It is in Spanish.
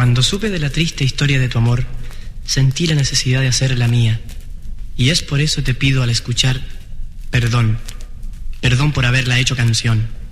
Cuando supe de la triste historia de tu amor, sentí la necesidad de hacer la mía. Y es por eso te pido al escuchar perdón. Perdón por haberla hecho canción.